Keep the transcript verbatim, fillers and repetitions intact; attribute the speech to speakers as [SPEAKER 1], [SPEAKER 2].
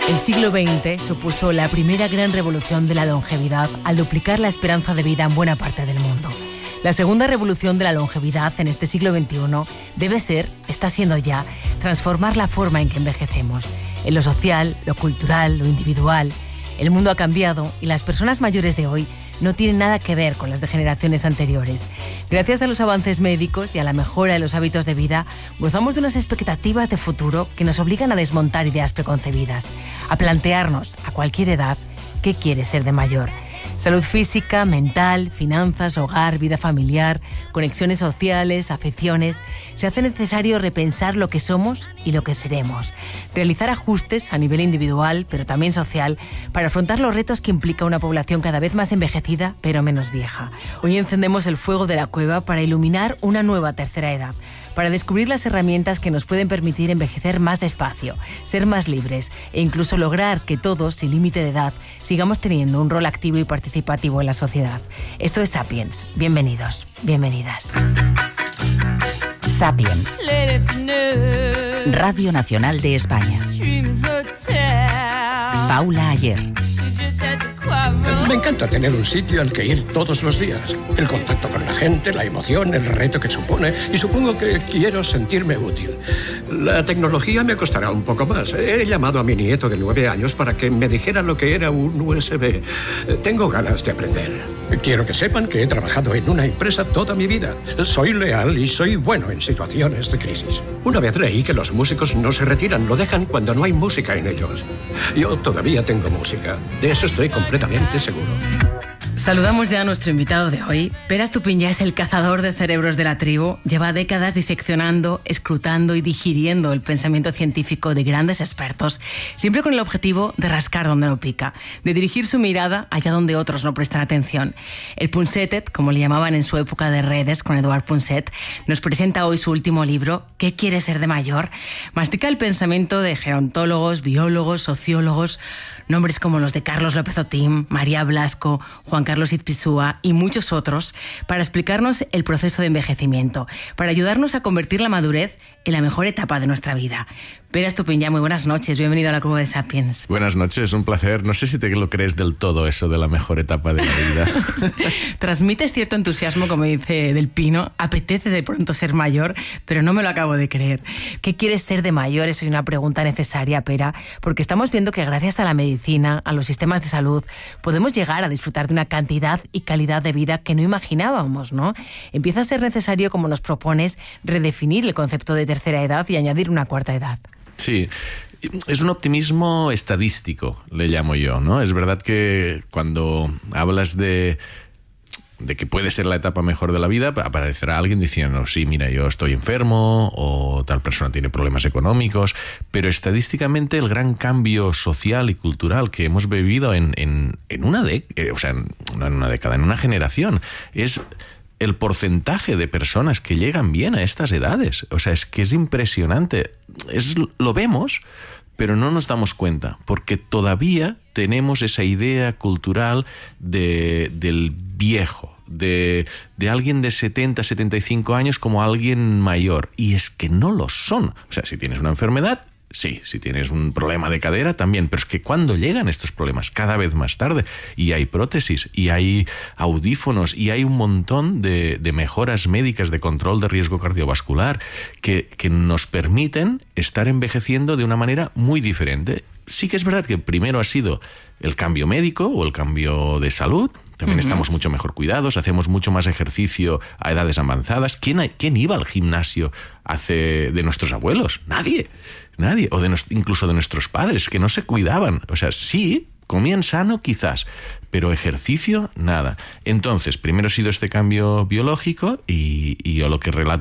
[SPEAKER 1] El siglo veinte supuso la primera gran revolución de la longevidad al duplicar la esperanza de vida en buena parte del mundo. La segunda revolución de la longevidad en este siglo veintiuno debe ser, está siendo ya, transformar la forma en que envejecemos. En lo social, lo cultural, lo individual. El mundo ha cambiado y las personas mayores de hoy no tienen nada que ver con las de generaciones anteriores. Gracias a los avances médicos y a la mejora de los hábitos de vida, gozamos de unas expectativas de futuro que nos obligan a desmontar ideas preconcebidas, a plantearnos, a cualquier edad, qué quiere ser de mayor. Salud física, mental, finanzas, hogar, vida familiar, conexiones sociales, aficiones. Se hace necesario repensar lo que somos y lo que seremos. Realizar ajustes a nivel individual, pero también social, para afrontar los retos que implica una población cada vez más envejecida, pero menos vieja. Hoy encendemos el fuego de la cueva para iluminar una nueva tercera edad, para descubrir las herramientas que nos pueden permitir envejecer más despacio, ser más libres e incluso lograr que todos, sin límite de edad, sigamos teniendo un rol activo y participativo en la sociedad. Esto es Sapiens. Bienvenidos, bienvenidas.
[SPEAKER 2] Sapiens. Radio Nacional de España. Paula Ayer.
[SPEAKER 3] Me encanta tener un sitio al que ir todos los días. El contacto con la gente, la emoción, el reto que supone, y supongo que quiero sentirme útil. La tecnología me costará un poco más. He llamado a mi nieto de nueve años para que me dijera lo que era un U S B. Tengo ganas de aprender. Quiero que sepan que he trabajado en una empresa toda mi vida. Soy leal y soy bueno en situaciones de crisis. Una vez leí que los músicos no se retiran, lo dejan cuando no hay música en ellos. Yo todavía tengo música. De eso estoy completamente seguro.
[SPEAKER 1] Saludamos ya a nuestro invitado de hoy. Pere Estupiñán es el cazador de cerebros de la tribu. Lleva décadas diseccionando, escrutando y digiriendo el pensamiento científico de grandes expertos, siempre con el objetivo de rascar donde no pica, de dirigir su mirada allá donde otros no prestan atención. El Punsetet, como le llamaban en su época de redes con Eduard Punset, nos presenta hoy su último libro, ¿Qué quiere ser de mayor? Mastica el pensamiento de gerontólogos, biólogos, sociólogos, nombres como los de Carlos López Otín, María Blasco, Juan Carlos Itzpizua y muchos otros, para explicarnos el proceso de envejecimiento, para ayudarnos a convertir la madurez en la mejor etapa de nuestra vida. Pere Estupiñán, muy buenas noches, bienvenido a la Cueva de Sapiens.
[SPEAKER 4] Buenas noches, un placer. No sé si te lo crees del todo eso de la mejor etapa de la vida.
[SPEAKER 1] Transmites cierto entusiasmo, como dice Del Pino, apetece de pronto ser mayor, pero no me lo acabo de creer. ¿Qué quieres ser de mayor? Es una pregunta necesaria, Pera, porque estamos viendo que gracias a la medicina, a los sistemas de salud, podemos llegar a disfrutar de una cantidad y calidad de vida que no imaginábamos, ¿no? Empieza a ser necesario, como nos propones, redefinir el concepto de tercera edad y añadir una cuarta edad.
[SPEAKER 4] Sí, es un optimismo estadístico, le llamo yo, ¿no? Es verdad que cuando hablas de, de que puede ser la etapa mejor de la vida, aparecerá alguien diciendo, sí, mira, yo estoy enfermo o tal persona tiene problemas económicos, pero estadísticamente el gran cambio social y cultural que hemos vivido en, en, en una década, o sea, no en una década, en una generación, es el porcentaje de personas que llegan bien a estas edades. O sea, es que es impresionante. Es, lo vemos, pero no nos damos cuenta, porque todavía tenemos esa idea cultural de, del viejo, de, de alguien de setenta, setenta y cinco años como alguien mayor. Y es que no lo son. O sea, si tienes una enfermedad, sí, si tienes un problema de cadera también, pero es que cuando llegan estos problemas, cada vez más tarde, y hay prótesis, y hay audífonos, y hay un montón de, de mejoras médicas de control de riesgo cardiovascular que, que nos permiten estar envejeciendo de una manera muy diferente. Sí que es verdad que primero ha sido el cambio médico o el cambio de salud. También uh-huh. estamos mucho mejor cuidados, hacemos mucho más ejercicio a edades avanzadas. ¿Quién, quién iba al gimnasio hace de nuestros abuelos? Nadie. Nadie, o de nos, incluso de nuestros padres, que no se cuidaban. O sea, sí, comían sano quizás, pero ejercicio, nada. Entonces, primero ha sido este cambio biológico y, y yo lo que relato